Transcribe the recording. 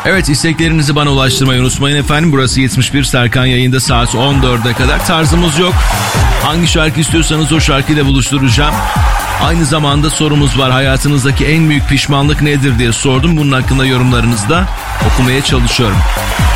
Evet, isteklerinizi bana ulaştırmayı unutmayın efendim. Burası 71 Serkan yayında saat 14'e kadar. Tarzımız yok. Hangi şarkı istiyorsanız o şarkıyla buluşturacağım. Aynı zamanda sorumuz var. Hayatınızdaki en büyük pişmanlık nedir diye sordum. Bunun hakkında yorumlarınızı da okumaya çalışıyorum.